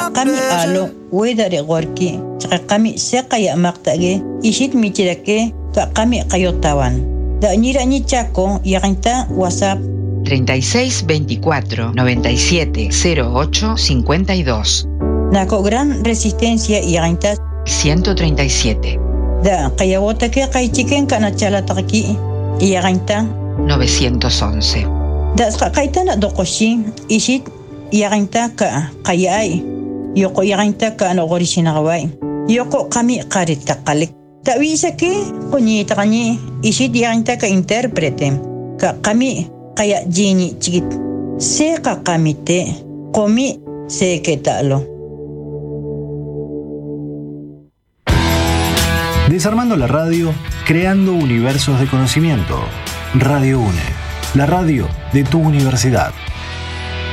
Kami alo wedare gorki kami sekaya maktage ishit michirake kami kayotawan da nira ni chako yakinta WhatsApp 3624 97 08 52 Nako gran resistencia yakinta 137 da kayawota ke kaichiken kana chalataki yakinta 911 da kaitana dokoshi ishit yakinta ka kayai yoko yakinta ka no gorishinawai yoko kami qarita qalik tawisa ke kuni taqani ishit yakinta ka interprete ka kami kaya jini chigit se ka kamite komi se ke talo. Desarmando la radio, creando universos de conocimiento. Radio UNE, la radio de tu universidad.